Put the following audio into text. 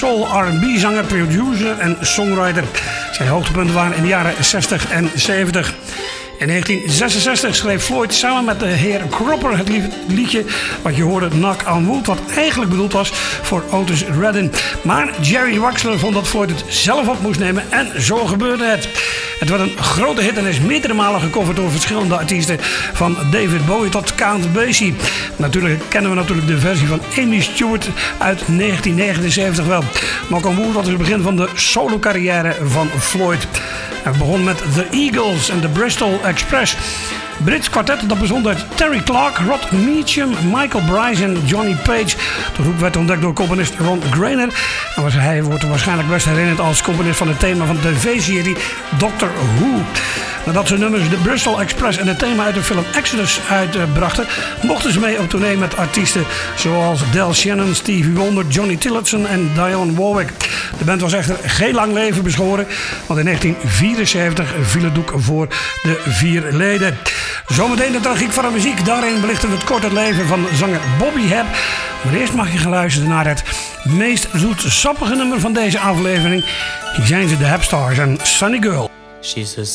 soul R&B zanger, producer en songwriter. Zijn hoogtepunten waren in de jaren 60 en 70. In 1966 schreef Floyd samen met de heer Cropper het liedje wat je hoorde, Knock on Wood, wat eigenlijk bedoeld was voor Otis Redding. Maar Jerry Wexler vond dat Floyd het zelf op moest nemen en zo gebeurde het. Het werd een grote hit en is meerdere malen gecoverd door verschillende artiesten, van David Bowie tot Count Basie. Natuurlijk kennen we de versie van Amy Stewart uit 1979 wel. Knock on Wood was het begin van de solo carrière van Floyd. Hij begon met The Eagles en de Bristol Express. Brits kwartet dat bestond uit Terry Clark, Rod Meacham, Michael Bryce en Johnny Page. De groep werd ontdekt door componist Ron Grainer. En hij wordt waarschijnlijk best herinnerd als componist van het thema van de tv-serie Doctor Who. Nadat ze nummers de Bristol Express en het thema uit de film Exodus uitbrachten, mochten ze mee op tournee met artiesten zoals Del Shannon, Stevie Wonder, Johnny Tillotson en Dionne Warwick. De band was echter geen lang leven beschoren, want in 1974 viel het doek voor de 4 leden. Zometeen de tragiek van de muziek. Daarin belichten we het kort het leven van zanger Bobby Hebb. Maar eerst mag je gaan luisteren naar het meest zoetsappige nummer van deze aflevering. Hier zijn ze, de Hebb Stars en Sunny Girl. She's a